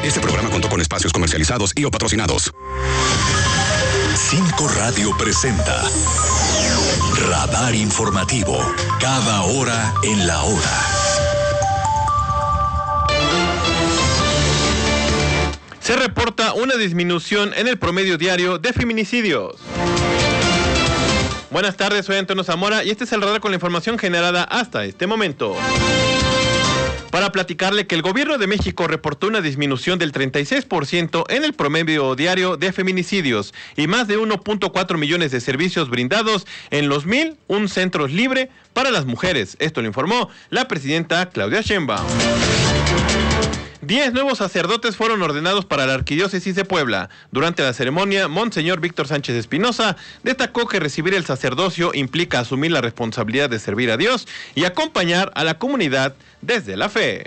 Este programa contó con espacios comercializados y o patrocinados. 5 Radio presenta Radar Informativo. Cada hora en la hora. Se reporta una disminución en el promedio diario de feminicidios. Buenas tardes, soy Antonio Zamora y este es el radar con la información generada hasta este momento. Para platicarle que el gobierno de México reportó una disminución del 36% en el promedio diario de feminicidios y más de 1.4 millones de servicios brindados en los 1,001 centros libres para las mujeres. Esto lo informó la presidenta Claudia Sheinbaum. 10 nuevos sacerdotes fueron ordenados para la Arquidiócesis de Puebla. Durante la ceremonia, Monseñor Víctor Sánchez Espinosa destacó que recibir el sacerdocio implica asumir la responsabilidad de servir a Dios y acompañar a la comunidad desde la fe.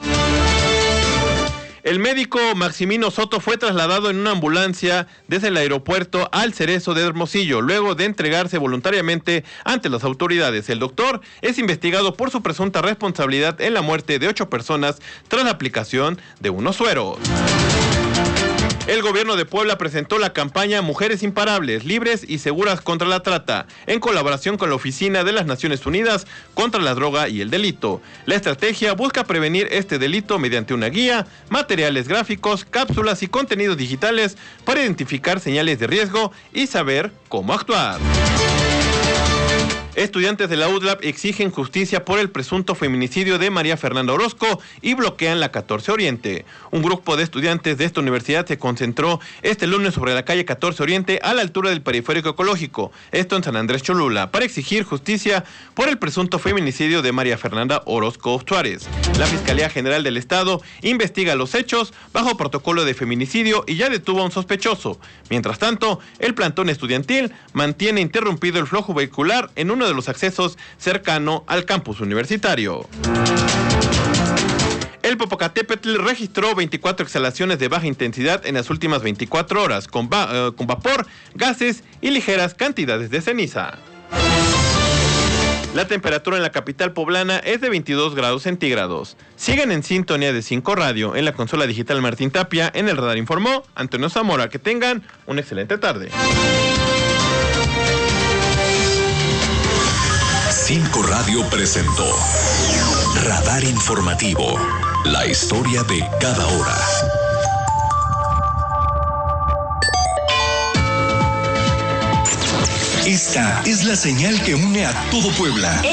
El médico Maximino Soto fue trasladado en una ambulancia desde el aeropuerto al Cerezo de Hermosillo, luego de entregarse voluntariamente ante las autoridades. El doctor es investigado por su presunta responsabilidad en la muerte de 8 personas tras la aplicación de unos sueros. El gobierno de Puebla presentó la campaña Mujeres Imparables, Libres y Seguras contra la Trata, en colaboración con la Oficina de las Naciones Unidas contra la Droga y el Delito. La estrategia busca prevenir este delito mediante una guía, materiales gráficos, cápsulas y contenidos digitales para identificar señales de riesgo y saber cómo actuar. Estudiantes de la UDLAP exigen justicia por el presunto feminicidio de María Fernanda Orozco y bloquean la 14 Oriente. Un grupo de estudiantes de esta universidad se concentró este lunes sobre la calle 14 Oriente a la altura del periférico ecológico, esto en San Andrés Cholula, para exigir justicia por el presunto feminicidio de María Fernanda Orozco Suárez. La Fiscalía General del Estado investiga los hechos bajo protocolo de feminicidio y ya detuvo a un sospechoso. Mientras tanto, el plantón estudiantil mantiene interrumpido el flujo vehicular en uno de los accesos cercano al campus universitario. El Popocatépetl registró 24 exhalaciones de baja intensidad en las últimas 24 horas, con vapor, gases y ligeras cantidades de ceniza. La temperatura en la capital poblana es de 22 grados centígrados. Siguen en sintonía de 5 Radio, en la consola digital Martín Tapia, en el radar informó Antonio Zamora. Que tengan una excelente tarde. 5 Radio presentó Radar Informativo, la historia de cada hora. Esta es la señal que une a todo Puebla.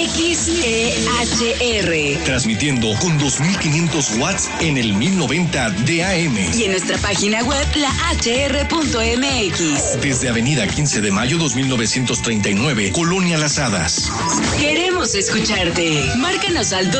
XEHR. Transmitiendo con 2500 watts en el 1090 de AM. Y en nuestra página web, lahr.mx. Desde Avenida 15 de Mayo 2939, Colonia Las Hadas. Queremos escucharte. Márcanos al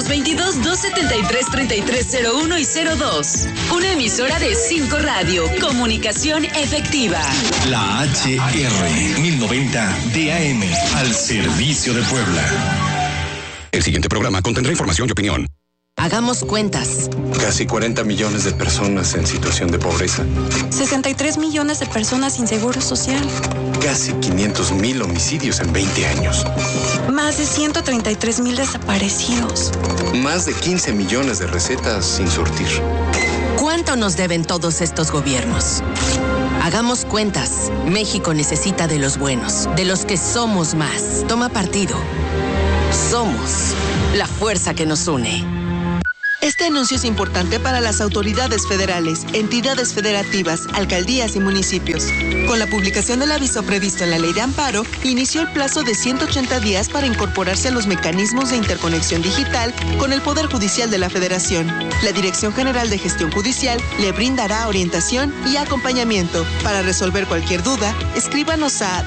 222-273-3301 y 02. Una emisora de 5 Radio. Comunicación efectiva. La HR 1090 DAM, al servicio de Puebla. El siguiente programa contendrá información y opinión. Hagamos cuentas. Casi 40 millones de personas en situación de pobreza. 63 millones de personas sin seguro social. Casi 500,000 homicidios en 20 años. Más de 133,000 desaparecidos. Más de 15 millones de recetas sin surtir. ¿Cuánto nos deben todos estos gobiernos? Hagamos cuentas. México necesita de los buenos, de los que somos más. Toma partido. Somos la fuerza que nos une. Este anuncio es importante para las autoridades federales, entidades federativas, alcaldías y municipios. Con la publicación del aviso previsto en la Ley de Amparo, inició el plazo de 180 días para incorporarse a los mecanismos de interconexión digital con el Poder Judicial de la Federación. La Dirección General de Gestión Judicial le brindará orientación y acompañamiento. Para resolver cualquier duda, escríbanos a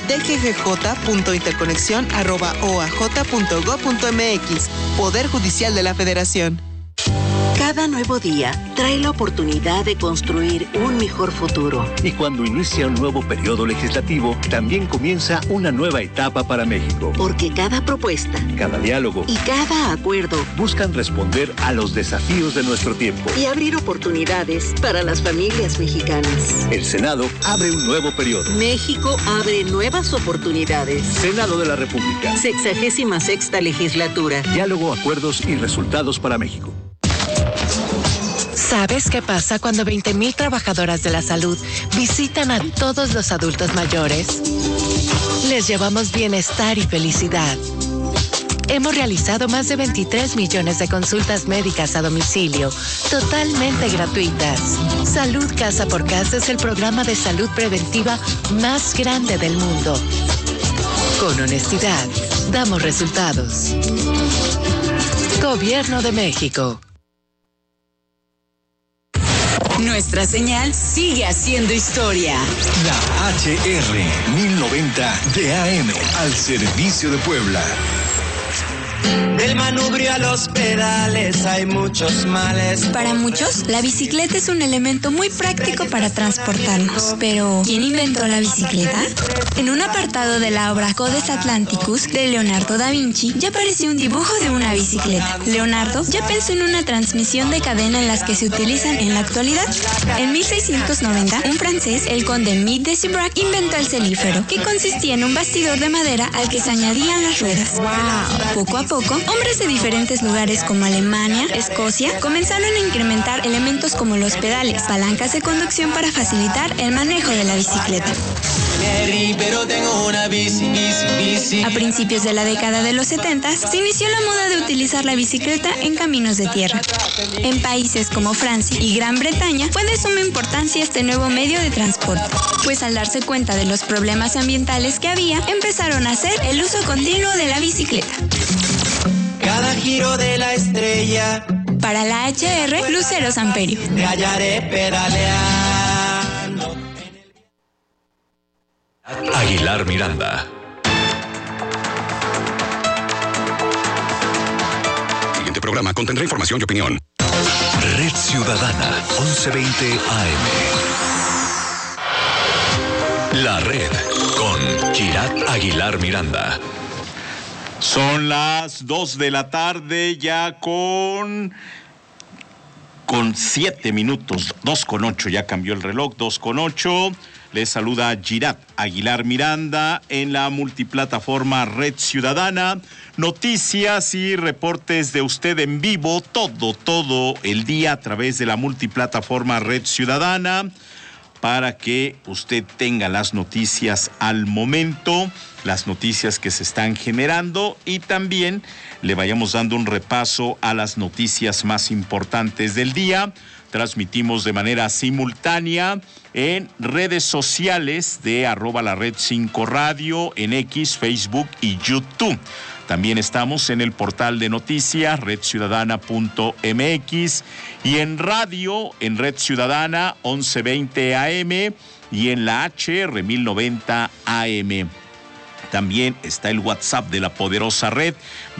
dggj.interconexion@oaj.gov.mx. Poder Judicial de la Federación. Cada nuevo día trae la oportunidad de construir un mejor futuro. Y cuando inicia un nuevo periodo legislativo, también comienza una nueva etapa para México. Porque cada propuesta, cada diálogo y cada acuerdo buscan responder a los desafíos de nuestro tiempo y abrir oportunidades para las familias mexicanas. El Senado abre un nuevo periodo. México abre nuevas oportunidades. Senado de la República. 66ª legislatura. Diálogo, acuerdos y resultados para México. ¿Sabes qué pasa cuando 20,000 trabajadoras de la salud visitan a todos los adultos mayores? Les llevamos bienestar y felicidad. Hemos realizado más de 23 millones de consultas médicas a domicilio, totalmente gratuitas. Salud Casa por Casa es el programa de salud preventiva más grande del mundo. Con honestidad, damos resultados. Gobierno de México. Nuestra señal sigue haciendo historia. La HR 1090 de AM al servicio de Puebla. Del manubrio a los pedales hay muchos males. Para muchos, la bicicleta es un elemento muy práctico para transportarnos. Pero, ¿quién inventó la bicicleta? En un apartado de la obra Codes Atlanticus de Leonardo da Vinci, ya apareció un dibujo de una bicicleta. Leonardo ya pensó en una transmisión de cadena en las que se utilizan en la actualidad. En 1690, un francés, el conde Mide de Cibrac, inventó el celífero, que consistía en un bastidor de madera al que se añadían las ruedas. Poco a poco, hombres de diferentes lugares como Alemania, Escocia, comenzaron a incrementar elementos como los pedales, palancas de conducción para facilitar el manejo de la bicicleta. A principios de la década de los 70, se inició la moda de utilizar la bicicleta en caminos de tierra. En países como Francia y Gran Bretaña fue de suma importancia este nuevo medio de transporte, pues al darse cuenta de los problemas ambientales que había, empezaron a hacer el uso continuo de la bicicleta. Cada giro de la estrella. Para la HR, Lucero Samperio. Te hallaré pedaleando. Aguilar Miranda. Siguiente programa contendrá información y opinión. Red Ciudadana, 1120 AM. La Red, con Girat Aguilar Miranda. Son las 2 de la tarde ya con 7 minutos, 2:08, ya cambió el reloj, 2:08. Les saluda Girat Aguilar Miranda en la multiplataforma Red Ciudadana. Noticias y reportes de usted en vivo todo el día a través de la multiplataforma Red Ciudadana, para que usted tenga las noticias al momento, las noticias que se están generando, y también le vayamos dando un repaso a las noticias más importantes del día. Transmitimos de manera simultánea en redes sociales de @lared5radio, en X, Facebook y YouTube. También estamos en el portal de noticias redciudadana.mx y en radio en Red Ciudadana 1120 AM y en la HR 1090 AM. También está el WhatsApp de la poderosa red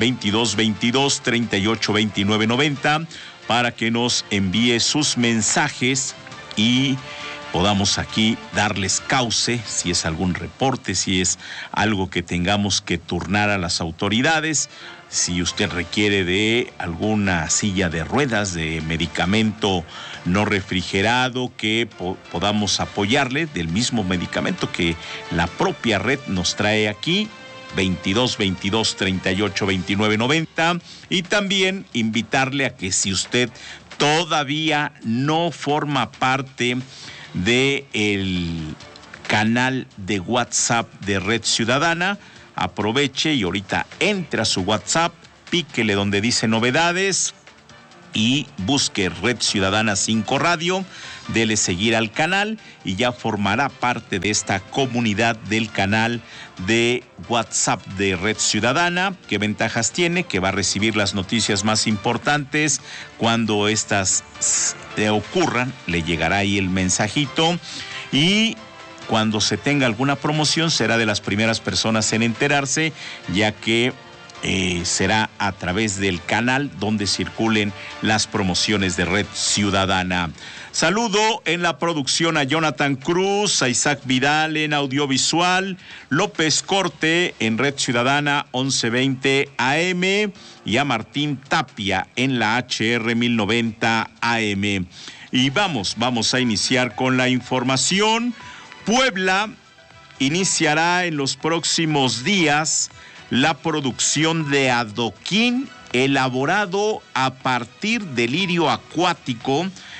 2222 38 29 90 para que nos envíe sus mensajes y podamos aquí darles cauce, si es algún reporte, si es algo que tengamos que turnar a las autoridades, si usted requiere de alguna silla de ruedas, de medicamento no refrigerado, que podamos apoyarle del mismo medicamento que la propia red nos trae aquí, 2222 38 29 90, y también invitarle a que si usted todavía no forma parte de el canal de WhatsApp de Red Ciudadana, aproveche y ahorita entre a su WhatsApp, píquele donde dice novedades y busque Red Ciudadana 5 Radio, dele seguir al canal y ya formará parte de esta comunidad del canal de WhatsApp de Red Ciudadana. ¿Qué ventajas tiene? Que va a recibir las noticias más importantes cuando estas ocurran, le llegará ahí el mensajito, y cuando se tenga alguna promoción será de las primeras personas en enterarse, ya que será a través del canal donde circulen las promociones de Red Ciudadana. Saludo en la producción a Jonathan Cruz, a Isaac Vidal en audiovisual, López Corte en Red Ciudadana 1120 AM y a Martín Tapia en la HR 1090 AM. Y vamos a iniciar con la información. Puebla iniciará en los próximos días la producción de adoquín elaborado a partir de lirio acuático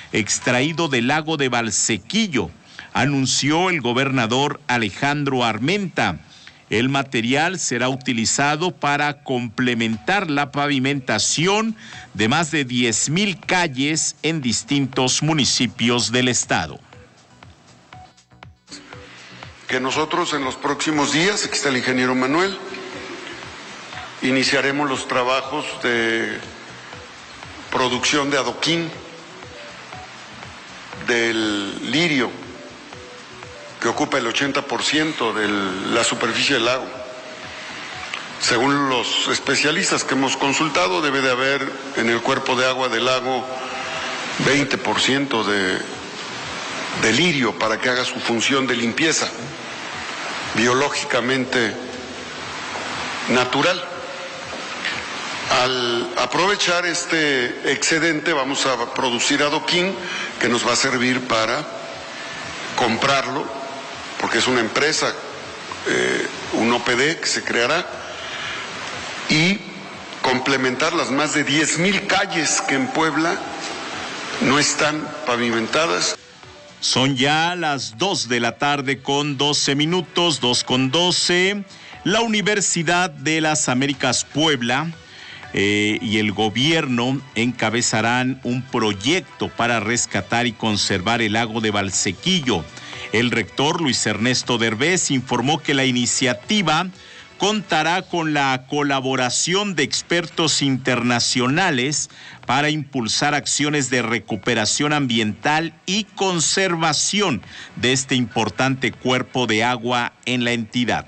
extraído del lago de Valsequillo, anunció el gobernador Alejandro Armenta. El material será utilizado para complementar la pavimentación de más de 10,000 calles en distintos municipios del estado. Que nosotros en los próximos días, aquí está el ingeniero Manuel, iniciaremos los trabajos de producción de adoquín del lirio, que ocupa el 80% de la superficie del lago. Según los especialistas que hemos consultado, debe de haber en el cuerpo de agua del lago 20% de lirio para que haga su función de limpieza biológicamente natural. Al aprovechar este excedente vamos a producir adoquín que nos va a servir para comprarlo, porque es una empresa, un OPD que se creará, y complementar las más de 10,000 calles que en Puebla no están pavimentadas. Son ya las 2 de la tarde con 12 minutos, 2:12. La Universidad de las Américas Puebla y el gobierno encabezarán un proyecto para rescatar y conservar el lago de Valsequillo. El rector Luis Ernesto Derbez informó que la iniciativa contará con la colaboración de expertos internacionales para impulsar acciones de recuperación ambiental y conservación de este importante cuerpo de agua en la entidad.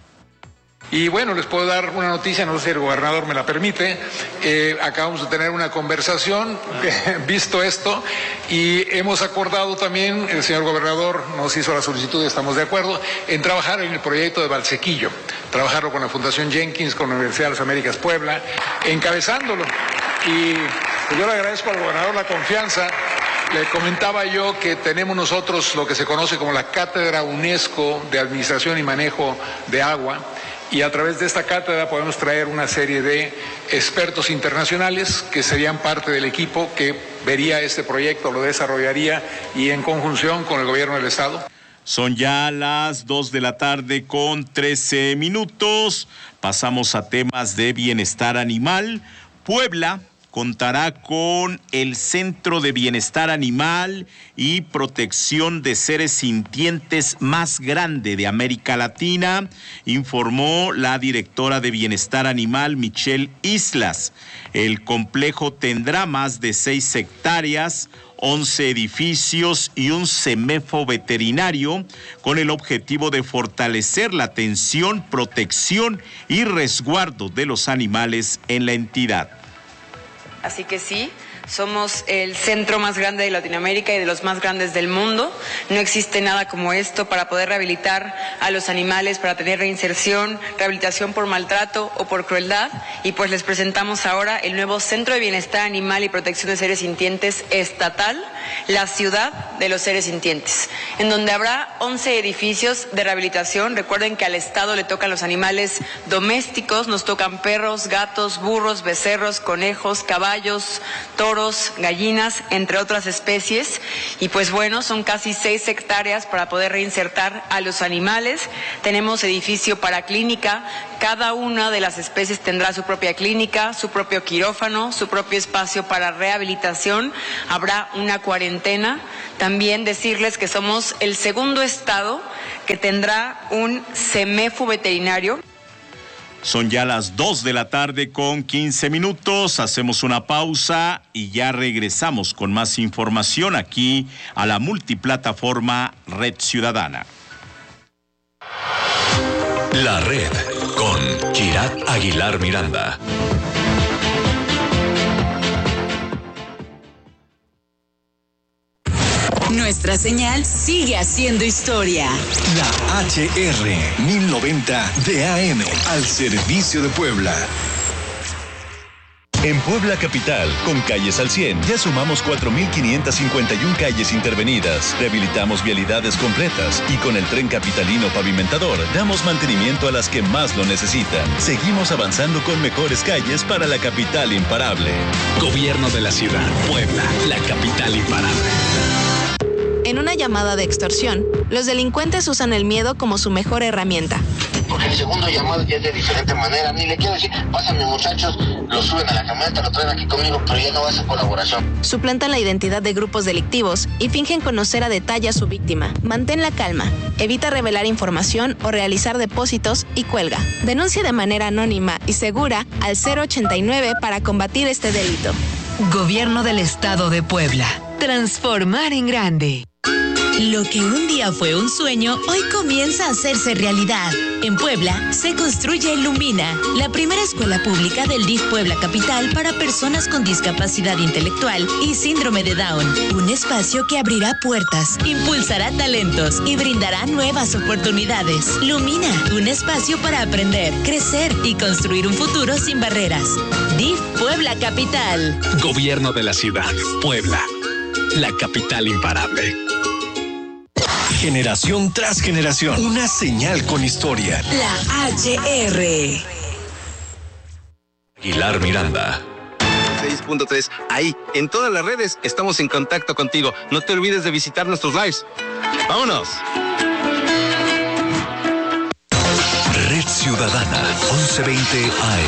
Y bueno, les puedo dar una noticia, no sé si el gobernador me la permite. Acabamos de tener una conversación, visto esto, y hemos acordado también, el señor gobernador nos hizo la solicitud y estamos de acuerdo, en trabajar en el proyecto de Valsequillo, trabajarlo con la Fundación Jenkins, con la Universidad de las Américas Puebla, encabezándolo. Y pues yo le agradezco al gobernador la confianza. Le comentaba yo que tenemos nosotros lo que se conoce como la Cátedra UNESCO de Administración y Manejo de Agua, y a través de esta cátedra podemos traer una serie de expertos internacionales que serían parte del equipo que vería este proyecto, lo desarrollaría y en conjunción con el gobierno del estado. Son ya las 2 de la tarde con 13 minutos. Pasamos a temas de bienestar animal. Puebla contará con el Centro de Bienestar Animal y Protección de Seres Sintientes más grande de América Latina, informó la directora de Bienestar Animal, Michelle Islas. El complejo tendrá más de 6 hectáreas, 11 edificios y un CEMEFO veterinario, con el objetivo de fortalecer la atención, protección y resguardo de los animales en la entidad. Así que sí, somos el centro más grande de Latinoamérica y de los más grandes del mundo. No existe nada como esto para poder rehabilitar a los animales, para tener reinserción, rehabilitación por maltrato o por crueldad. Y pues les presentamos ahora el nuevo Centro de Bienestar Animal y Protección de Seres Sintientes estatal, la Ciudad de los Seres Sintientes, en donde habrá 11 edificios de rehabilitación. Recuerden que al Estado le tocan los animales domésticos, nos tocan perros, gatos, burros, becerros, conejos, caballos, toros, gallinas, entre otras especies. Y pues bueno, son casi 6 hectáreas para poder reinsertar a los animales. Tenemos edificio para clínica. Cada una de las especies tendrá su propia clínica, su propio quirófano, su propio espacio para rehabilitación. Habrá una cuarentena. También decirles que somos el segundo estado que tendrá un CEMEFO veterinario. Son ya las 2 de la tarde con 15 minutos. Hacemos una pausa y ya regresamos con más información aquí a la multiplataforma Red Ciudadana. La Red con Kirat Aguilar Miranda. Nuestra señal sigue haciendo historia. La HR 1090 de AM al servicio de Puebla. En Puebla Capital, con calles al 100, ya sumamos 4,551 calles intervenidas, rehabilitamos vialidades completas y con el Tren Capitalino Pavimentador damos mantenimiento a las que más lo necesitan. Seguimos avanzando con mejores calles para la capital imparable. Gobierno de la ciudad, Puebla, la capital imparable. En una llamada de extorsión, los delincuentes usan el miedo como su mejor herramienta. Porque el segundo llamado ya es de diferente manera. Ni le quiero decir, pásame muchachos, lo suben a la camioneta, lo traen aquí conmigo, pero ya no va a ser colaboración. Suplantan la identidad de grupos delictivos y fingen conocer a detalle a su víctima. Mantén la calma, evita revelar información o realizar depósitos y cuelga. Denuncia de manera anónima y segura al 089 para combatir este delito. Gobierno del Estado de Puebla. Transformar en grande. Lo que un día fue un sueño, hoy comienza a hacerse realidad. En Puebla se construye Lumina, la primera escuela pública del DIF Puebla Capital para personas con discapacidad intelectual y síndrome de Down. Un espacio que abrirá puertas, impulsará talentos y brindará nuevas oportunidades. Lumina, un espacio para aprender, crecer y construir un futuro sin barreras. DIF Puebla Capital. Gobierno de la ciudad, Puebla, la capital imparable. Generación tras generación, una señal con historia. La HR. Aguilar Miranda. 6.3. Ahí, en todas las redes, estamos en contacto contigo. No te olvides de visitar nuestros lives. ¡Vámonos! Red Ciudadana, 1120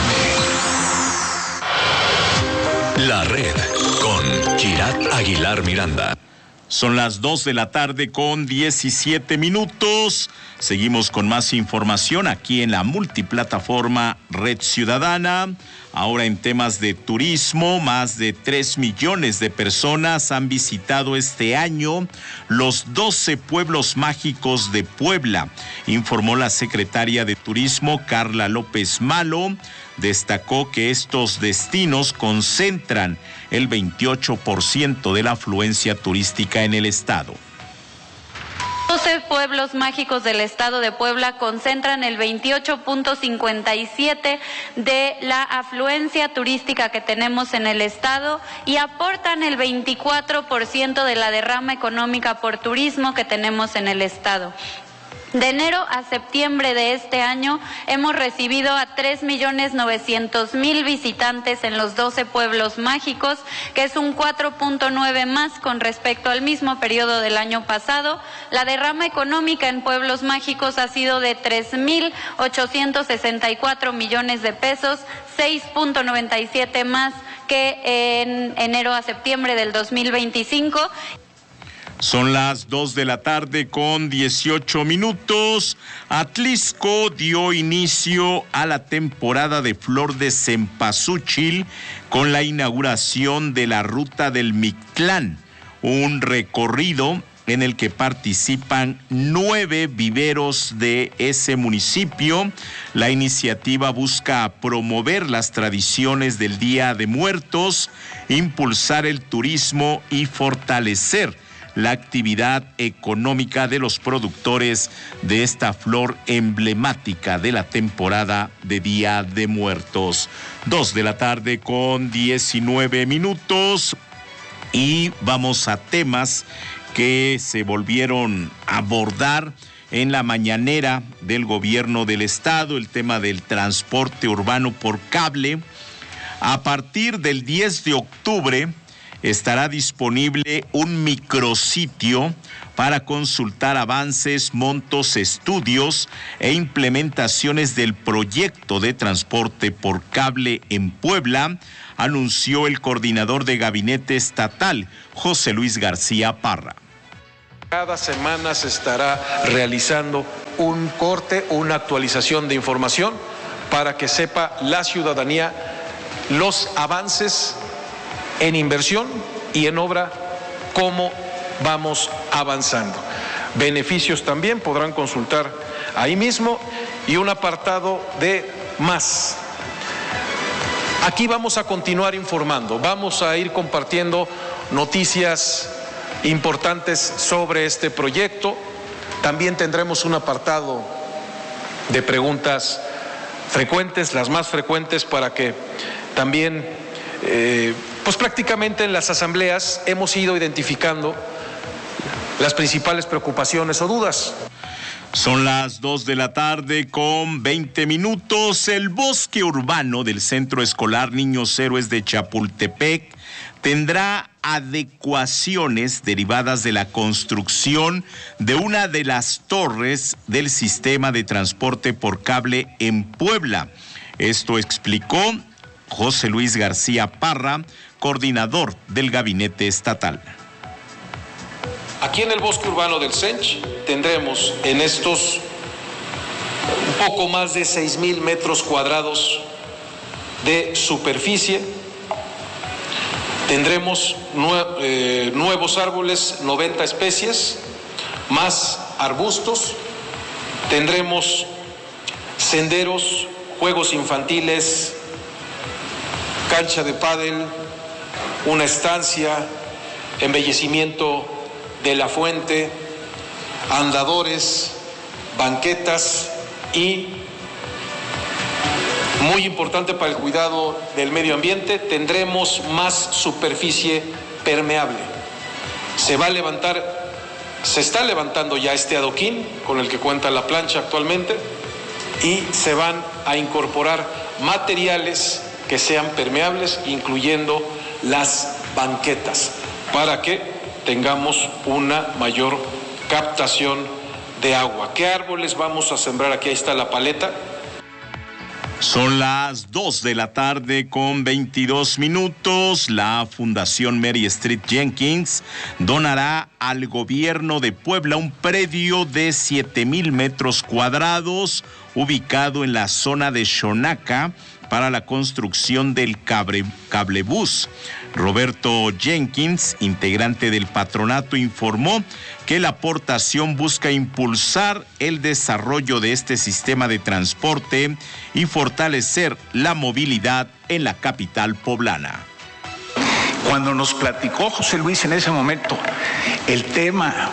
AM. La Red, con Kirat Aguilar Miranda. Son las 2 de la tarde con 17 minutos. Seguimos con más información aquí en la multiplataforma Red Ciudadana. Ahora en temas de turismo, más de 3 millones de personas han visitado este año los 12 pueblos mágicos de Puebla, informó la secretaria de Turismo, Carla López Malo. Destacó que estos destinos concentran el 28% de la afluencia turística en el estado. 12 pueblos mágicos del estado de Puebla concentran el 28.57% de la afluencia turística que tenemos en el estado y aportan el 24% de la derrama económica por turismo que tenemos en el estado. De enero a septiembre de este año hemos recibido a 3.900.000 visitantes en los 12 pueblos mágicos, que es un 4.9 más con respecto al mismo periodo del año pasado. La derrama económica en pueblos mágicos ha sido de 3.864 millones de pesos, 6.97 más que en enero a septiembre del 2025. Son las 2 de la tarde con 18 minutos. Atlisco dio inicio a la temporada de flor de cempasúchil con la inauguración de la Ruta del Mictlán, un recorrido en el que participan 9 viveros de ese municipio. La iniciativa busca promover las tradiciones del Día de Muertos, impulsar el turismo y fortalecer la actividad económica de los productores de esta flor emblemática de la temporada de Día de Muertos. 2 de la tarde con 19 minutos y vamos a temas que se volvieron a abordar en la mañanera del gobierno del estado, el tema del transporte urbano por cable. A partir del 10 de octubre, estará disponible un micrositio para consultar avances, montos, estudios e implementaciones del proyecto de transporte por cable en Puebla, anunció el coordinador de gabinete estatal, José Luis García Parra. Cada semana se estará realizando un corte, una actualización de información para que sepa la ciudadanía los avances en inversión y en obra, cómo vamos avanzando. Beneficios también podrán consultar ahí mismo y un apartado de más. Aquí vamos a continuar informando, vamos a ir compartiendo noticias importantes sobre este proyecto. También tendremos un apartado de preguntas frecuentes, las más frecuentes, para que también pues prácticamente en las asambleas hemos ido identificando las principales preocupaciones o dudas. Son las 2 de la tarde con 20 minutos. El bosque urbano del Centro Escolar Niños Héroes de Chapultepec tendrá adecuaciones derivadas de la construcción de una de las torres del sistema de transporte por cable en Puebla. Esto explicó José Luis García Parra, coordinador del gabinete estatal. Aquí en el bosque urbano del Sench tendremos en estos un poco más de 6,000 metros cuadrados de superficie. Tendremos nuevos árboles, 90 especies, más arbustos. Tendremos senderos, juegos infantiles, cancha de pádel, una estancia, embellecimiento de la fuente, andadores, banquetas y, muy importante para el cuidado del medio ambiente, tendremos más superficie permeable. Se está levantando ya este adoquín con el que cuenta la plancha actualmente y se van a incorporar materiales que sean permeables, incluyendo las banquetas, para que tengamos una mayor captación de agua. ¿Qué árboles vamos a sembrar? Aquí está la paleta. Son las 2 de la tarde con 22 minutos. La Fundación Mary Street Jenkins donará al gobierno de Puebla un predio de 7,000 metros cuadrados ubicado en la zona de Xonaca para la construcción del cablebús. Roberto Jenkins, integrante del patronato, informó que la aportación busca impulsar el desarrollo de este sistema de transporte y fortalecer la movilidad en la capital poblana. Cuando nos platicó José Luis en ese momento el tema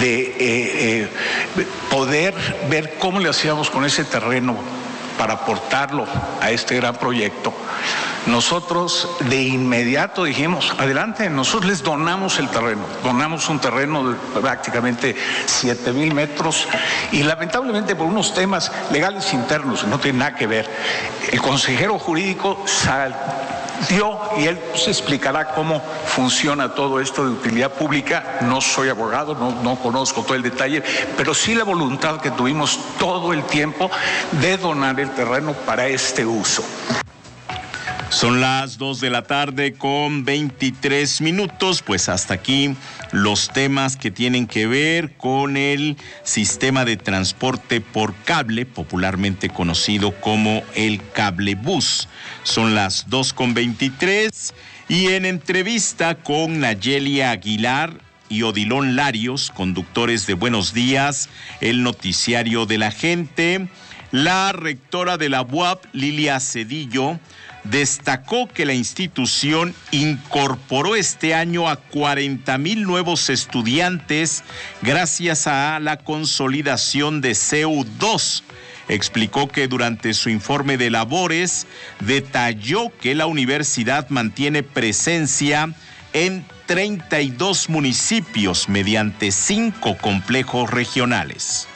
de poder ver cómo le hacíamos con ese terreno para aportarlo a este gran proyecto, nosotros de inmediato dijimos, adelante, nosotros les donamos el terreno, donamos un terreno de prácticamente 7,000 metros y lamentablemente por unos temas legales internos, no tiene nada que ver, el consejero jurídico salió y él se explicará cómo funciona todo esto de utilidad pública. No soy abogado, no conozco todo el detalle, pero sí la voluntad que tuvimos todo el tiempo de donar el terreno para este uso. Son las 2 de la tarde con 23 minutos, pues hasta aquí los temas que tienen que ver con el sistema de transporte por cable, popularmente conocido como el cablebús. Son las 2 con 23 y en entrevista con Nayelia Aguilar y Odilón Larios, conductores de Buenos Días, el noticiario de la gente, la rectora de la UAP, Lilia Cedillo, destacó que la institución incorporó este año a 40,000 nuevos estudiantes gracias a la consolidación de CEU2. Explicó que durante su informe de labores detalló que la universidad mantiene presencia en 32 municipios mediante 5 complejos regionales.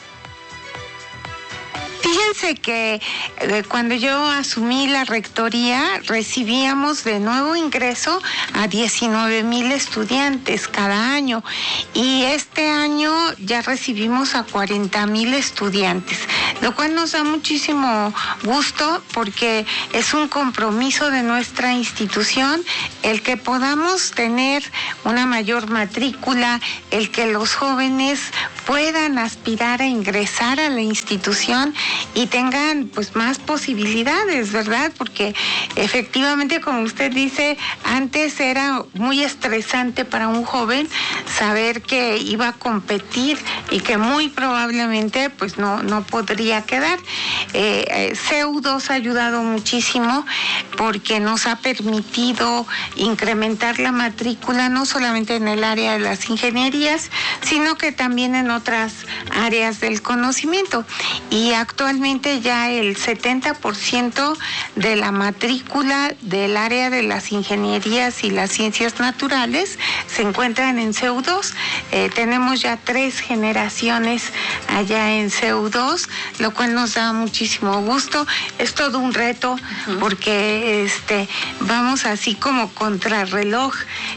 Fíjense que cuando yo asumí la rectoría recibíamos de nuevo ingreso a 19,000 estudiantes cada año y este año ya recibimos a 40,000 estudiantes, lo cual nos da muchísimo gusto porque es un compromiso de nuestra institución el que podamos tener una mayor matrícula, el que los jóvenes puedan aspirar a ingresar a la institución y tengan pues más posibilidades, ¿verdad? Porque efectivamente, como usted dice, antes era muy estresante para un joven saber que iba a competir y que muy probablemente pues no podría quedar. CEU2 ha ayudado muchísimo porque nos ha permitido incrementar la matrícula no solamente en el área de las ingenierías, sino que también en otras áreas del conocimiento. Y actualmente ya el 70% de la matrícula del área de las ingenierías y las ciencias naturales se encuentran en CEU2. Tenemos ya 3 generaciones allá en CEU2, lo cual nos da muchísimo gusto. Es todo un reto porque vamos así como contrarreloj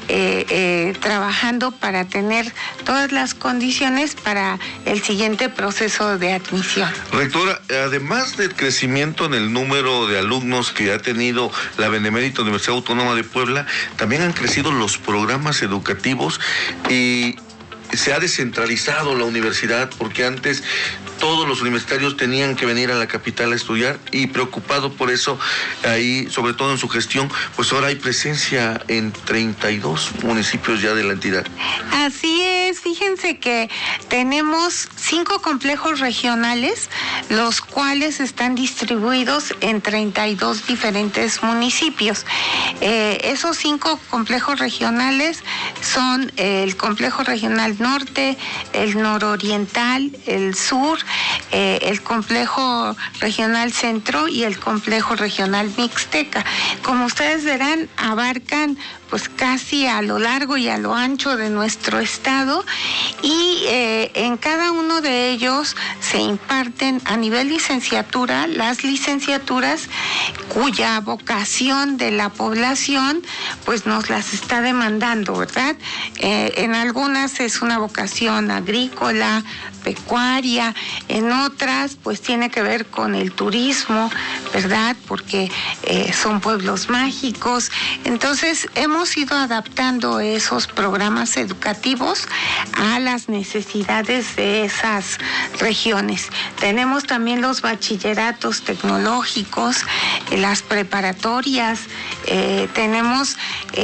trabajando para tener todas las condiciones para el siguiente proceso de admisión. Rectora, además del crecimiento en el número de alumnos que ha tenido la Benemérita Universidad Autónoma de Puebla, también han crecido los programas educativos y se ha descentralizado la universidad, porque antes todos los universitarios tenían que venir a la capital a estudiar, y preocupado por eso, ahí, sobre todo en su gestión, pues ahora hay presencia en 32 municipios ya de la entidad. Así es, fíjense que tenemos 5 complejos regionales, los cuales están distribuidos en 32 diferentes municipios. Esos 5 complejos regionales son el complejo regional norte, el nororiental, el sur, el complejo regional centro y el complejo regional mixteca. Como ustedes verán, abarcan pues casi a lo largo y a lo ancho de nuestro estado, y en cada uno de ellos se imparten a nivel licenciatura las licenciaturas cuya vocación de la población pues nos las está demandando, ¿verdad? En algunas es una vocación agrícola, pecuaria, en otras pues tiene que ver con el turismo, ¿verdad? Porque son pueblos mágicos. Entonces hemos ido adaptando esos programas educativos a las necesidades de esas regiones. Tenemos también los bachilleratos tecnológicos, las preparatorias, tenemos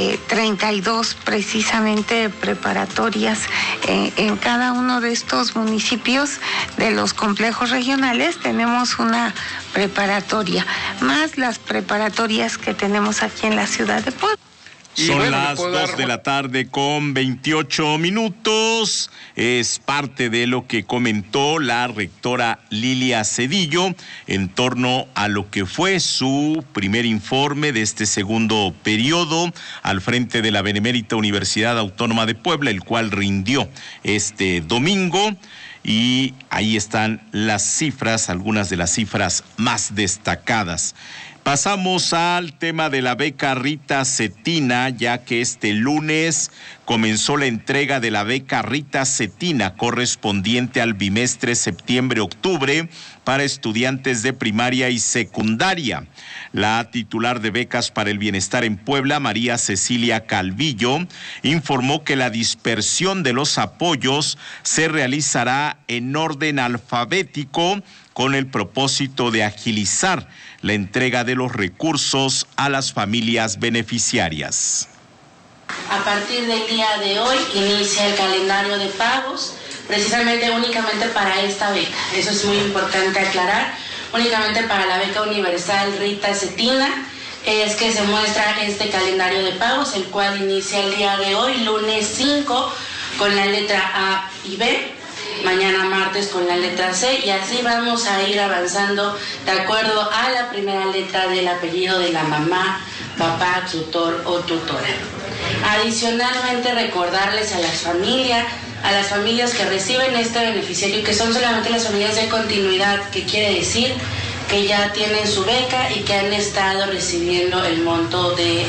32 precisamente preparatorias en cada uno de estos municipios de los complejos regionales. Tenemos una preparatoria, más las preparatorias que tenemos aquí en la ciudad de Puebla. Son las 2 de la tarde con 28 minutos. Es parte de lo que comentó la rectora Lilia Cedillo en torno a lo que fue su primer informe de este segundo periodo al frente de la Benemérita Universidad Autónoma de Puebla, el cual rindió este domingo. Y ahí están las cifras, algunas de las cifras más destacadas. Pasamos al tema de la beca Rita Cetina, ya que este lunes comenzó la entrega de la beca Rita Cetina correspondiente al bimestre septiembre-octubre para estudiantes de primaria y secundaria. La titular de Becas para el Bienestar en Puebla, María Cecilia Calvillo, informó que la dispersión de los apoyos se realizará en orden alfabético con el propósito de agilizar la entrega de los recursos a las familias beneficiarias. A partir del día de hoy inicia el calendario de pagos, precisamente únicamente para esta beca. Eso es muy importante aclarar. Únicamente para la beca universal Rita Cetina es que se muestra este calendario de pagos, el cual inicia el día de hoy, lunes 5, con la letra A y B. Mañana martes con la letra C, y así vamos a ir avanzando de acuerdo a la primera letra del apellido de la mamá, papá, tutor o tutora. Adicionalmente, recordarles a las familias que reciben este beneficiario, que son solamente las familias de continuidad, que quiere decir que ya tienen su beca y que han estado recibiendo el monto de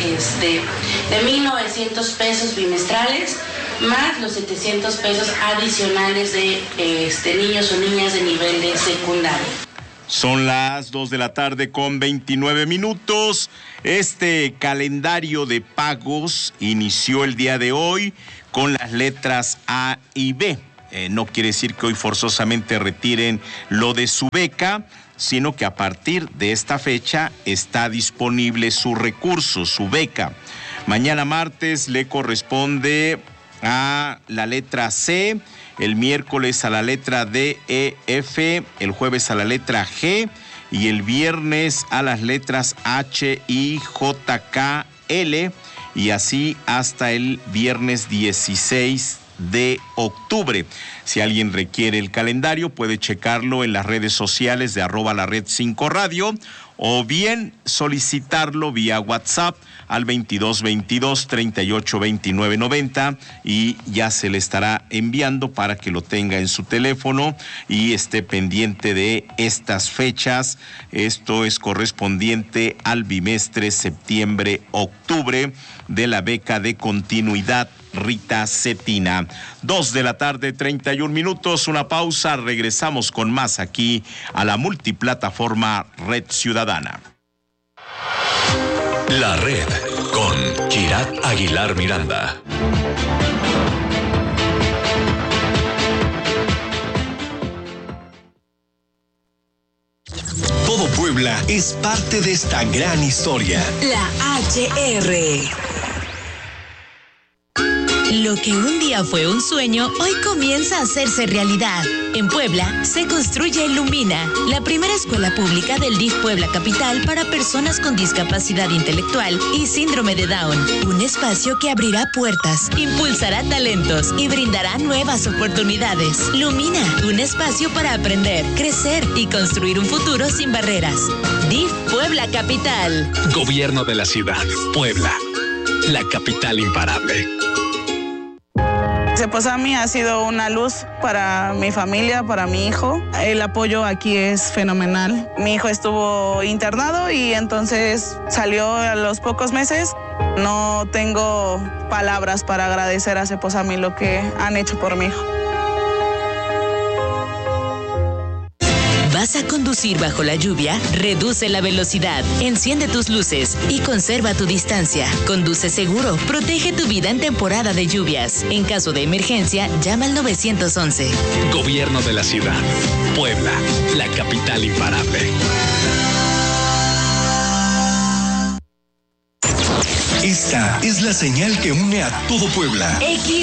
1,900 pesos bimestrales, más los 700 pesos adicionales de niños o niñas de nivel de secundaria. Son las 2 de la tarde con 29 minutos. Este calendario de pagos inició el día de hoy con las letras A y B. No quiere decir que hoy forzosamente retiren lo de su beca, sino que a partir de esta fecha está disponible su recurso, su beca. Mañana martes le corresponde a la letra C, el miércoles a la letra D, E, F, el jueves a la letra G y el viernes a las letras H, I, J, K, L, y así hasta el viernes 16 de octubre. Si alguien requiere el calendario, puede checarlo en las redes sociales de @lared5radio o bien solicitarlo vía WhatsApp al 2222-382990 y ya se le estará enviando para que lo tenga en su teléfono y esté pendiente de estas fechas. Esto es correspondiente al bimestre septiembre-octubre de la beca de continuidad Rita Cetina. 2:31 p.m, una pausa, regresamos con más aquí a la multiplataforma Red Ciudadana. La Red con Kirat Aguilar Miranda. Todo Puebla es parte de esta gran historia. La HR. Lo que un día fue un sueño, hoy comienza a hacerse realidad. En Puebla se construye Lumina, la primera escuela pública del DIF Puebla Capital para personas con discapacidad intelectual y síndrome de Down. Un espacio que abrirá puertas, impulsará talentos y brindará nuevas oportunidades. Lumina, un espacio para aprender, crecer y construir un futuro sin barreras. DIF Puebla Capital. Gobierno de la ciudad, Puebla, la capital imparable. Ceposami ha sido una luz para mi familia, para mi hijo. El apoyo aquí es fenomenal. Mi hijo estuvo internado y entonces salió a los pocos meses. No tengo palabras para agradecer a Ceposami lo que han hecho por mi hijo. ¿Vas a conducir bajo la lluvia? Reduce la velocidad, enciende tus luces y conserva tu distancia. Conduce seguro, protege tu vida en temporada de lluvias. En caso de emergencia, llama al 911. Gobierno de la ciudad, Puebla, la capital imparable. Esta es la señal que une a todo Puebla.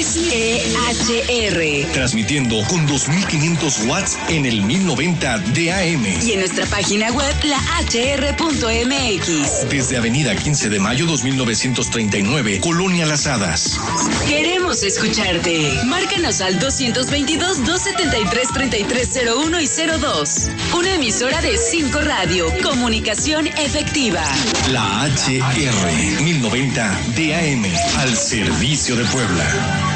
XEHR. Transmitiendo con 2500 watts en el 1090 de AM. Y en nuestra página web, lahr.mx. Desde Avenida 15 de Mayo 2939, Colonia Las Hadas. Queremos escucharte. Márcanos al 222-273-3301 y 02. Una emisora de 5 Radio. Comunicación efectiva. La HR 1090 DAM al servicio de Puebla.